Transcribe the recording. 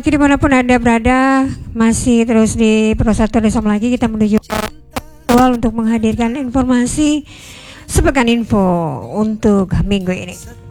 Dimanapun Anda berada, masih terus di Pro 1 Desa lagi kita menuju awal untuk menghadirkan informasi sepekan info untuk minggu ini.